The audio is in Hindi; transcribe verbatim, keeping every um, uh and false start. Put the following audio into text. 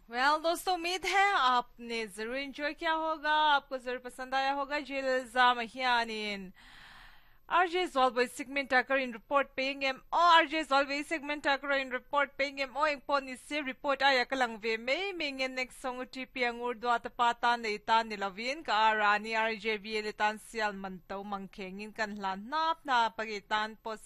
वेल well, दोस्तों उम्मीद है आपने जरूर एंजॉय किया होगा, आपको जरूर पसंद आया होगा. Jilza Mahianin. R J is always segment acker in report paying him. Oh, R J is always segment acker in report paying him. Oh, yung po ni si report ay akalang ve may mingin next song T P ang urdo at patan na itan nila Vin ka arani R J vielitan siyal mantaw mangkengin kan lanap na pagitan po